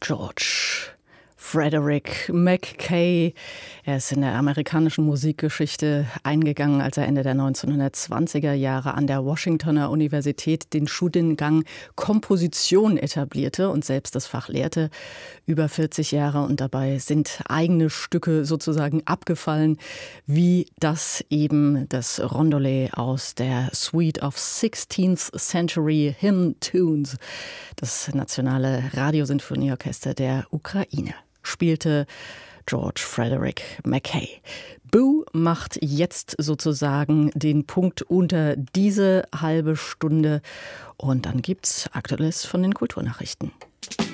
George Frederick Mackay. Er ist in der amerikanischen Musikgeschichte eingegangen, als er Ende der 1920er Jahre an der Washingtoner Universität den Studiengang Komposition etablierte und selbst das Fach lehrte. Über 40 Jahre, und dabei sind eigene Stücke sozusagen abgefallen, wie das eben das Rondolet aus der Suite of 16th Century Hymn Tunes, das nationale Radiosinfonieorchester der Ukraine, spielte George Frederick Mackay. Boo macht jetzt sozusagen den Punkt unter diese halbe Stunde und dann gibt's Aktuelles von den Kulturnachrichten.